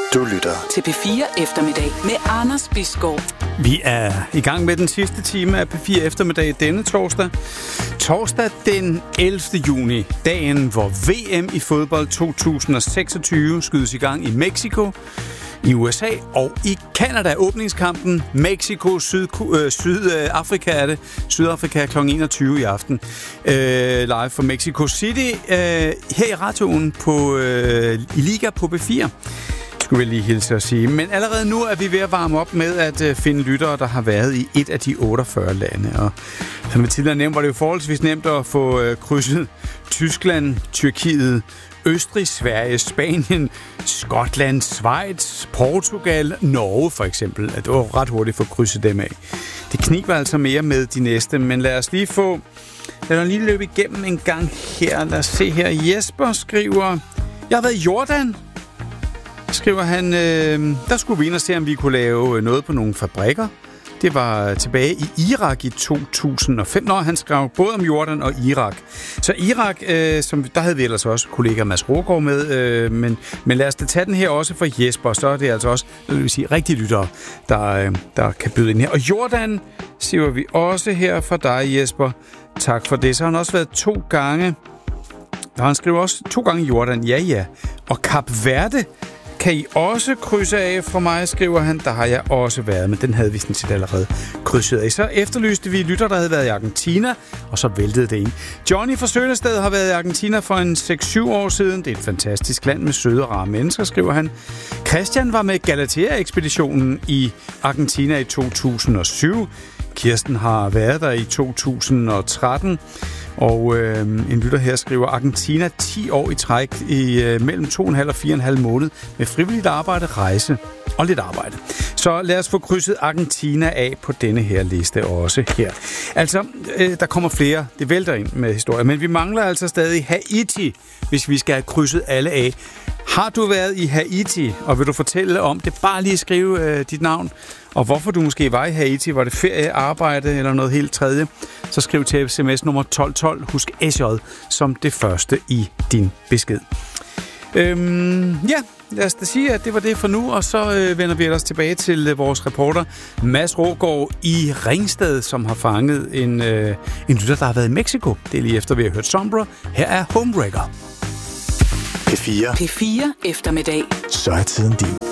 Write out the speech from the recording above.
Du lytter til P4 Eftermiddag med Anders Bisgaard. Vi er i gang med den sidste time af P4 Eftermiddag denne torsdag. Torsdag den 11. juni, dagen hvor VM i fodbold 2026 skydes i gang i Mexico, i USA og i Canada. Åbningskampen Mexico-Sydafrika er det. Sydafrika kl. 21 i aften. Live fra Mexico City. Her i radioen i Liga på P4. Skulle jeg lige hilse at sige. Men allerede nu er vi ved at varme op med at finde lyttere, der har været i et af de 48 lande. Og som vi tidligere nævnte, var det jo forholdsvis nemt at få krydset Tyskland, Tyrkiet, Østrig, Sverige, Spanien, Skotland, Schweiz, Portugal, Norge for eksempel. Det var ret hurtigt at få krydset dem af. Det kniber altså mere med de næste, men lad os lige løbe igennem en gang her. Lad os se her. Jesper skriver, jeg har været i Jordan. Skriver han, der skulle vi ind og se, om vi kunne lave noget på nogle fabrikker. Det var tilbage i Irak i 2005. Han skrev både om Jordan og Irak. Så Irak, der havde vi ellers også kollega Mads Rogård med, men lad os da tage den her også for Jesper. Så er det altså også, rigtige lyttere, der kan byde ind her. Og Jordan siger vi også her for dig, Jesper. Tak for det. Så har han også været 2 gange. Han skriver også 2 gange i Jordan. Ja. Og Kap Verde kan I også krydse af fra mig, skriver han. Der har jeg også været, men den havde vi sådan set allerede krydset af. Så efterlyste vi lytter, der havde været i Argentina, og så væltede det ind. Johnny fra Søndersted har været i Argentina for en 6-7 år siden. Det er et fantastisk land med søde og rare mennesker, skriver han. Christian var med Galatea-ekspeditionen i Argentina i 2007. Kirsten har været der i 2013. Og en lytter her skriver, Argentina 10 år i træk i mellem 2,5 og 4,5 måned med frivilligt arbejde, rejse og lidt arbejde. Så lad os få krydset Argentina af på denne her liste også her. Altså, der kommer flere, det vælter ind med historier, men vi mangler altså stadig Haiti, hvis vi skal have krydset alle af. Har du været i Haiti, og vil du fortælle om det? Bare lige skrive dit navn, og hvorfor du måske var i Haiti. Var det ferie, arbejde eller noget helt tredje? Så skriv til sms nummer 1212. Husk SJ som det første i din besked. Lad os da sige, at det var det for nu, og så vender vi ellers tilbage til vores reporter Mads Rogård i Ringsted, som har fanget en lytter, der har været i Mexico. Det er lige efter, vi har hørt Sombra. Her er Homewrecker. P4 P4 Eftermiddag. Så er tiden din.